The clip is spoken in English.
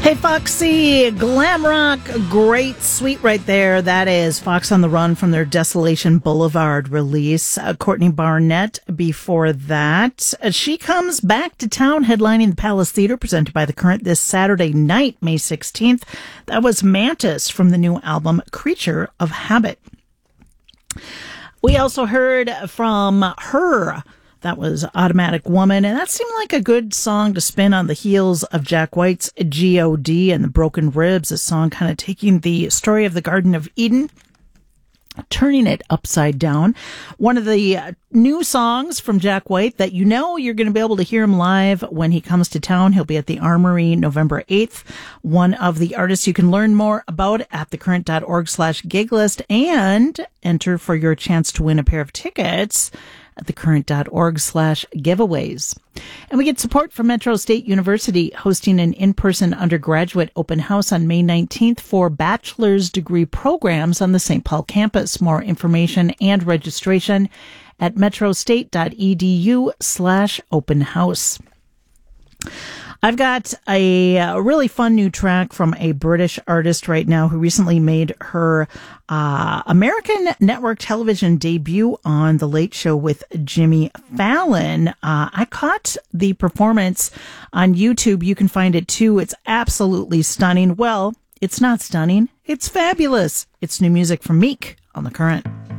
Hey, Foxy, glam rock, great, sweet right there. That is Fox on the Run from their Desolation Boulevard release. Courtney Barnett before that. She comes back to town headlining the Palace Theater, presented by The Current this Saturday night, May 16th. That was Mantis from the new album Creature of Habit. We also heard from Her. That was Automatic Woman, and that seemed like a good song to spin on the heels of Jack White's G.O.D. and the Broken Ribs, a song kind of taking the story of the Garden of Eden, turning it upside down. One of the new songs from Jack White that you know you're going to be able to hear him live when he comes to town. He'll be at the Armory November 8th. One of the artists you can learn more about at thecurrent.org/giglist and enter for your chance to win a pair of tickets at thecurrent.org/giveaways. And we get support from Metro State University hosting an in-person undergraduate open house on May 19th for bachelor's degree programs on the St. Paul campus. More information and registration at metrostate.edu/open house. I've got a really fun new track from a British artist right now who recently made her American network television debut on The Late Show with Jimmy Fallon. I caught the performance on YouTube. You can find it too. It's absolutely stunning. Well, it's not stunning. It's fabulous. It's new music from Meek on The Current.